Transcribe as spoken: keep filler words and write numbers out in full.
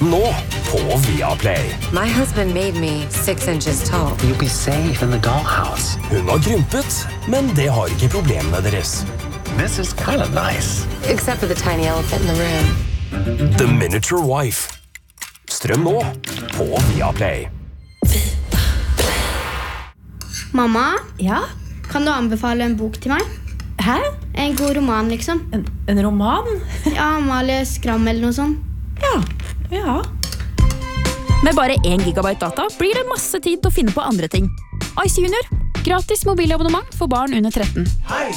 Nå på Viaplay. My husband made me six inches tall. You'll be safe in the dollhouse. Hun har krympet, men det har ikke problemene deres. This is kind of nice. Except for the tiny elephant in the room. The Miniature Wife. Strøm nå på Viaplay. Mamma, Ja? kan du anbefale en bok til meg? Hæ? En god roman, liksom. En, en roman? Ja, Amalie Skram eller noe sånt. Ja, ja. Med bare én gigabyte data blir det masse tid til å finne på andre ting. Ice Junior. Gratis mobilabonnement for barn under tretten.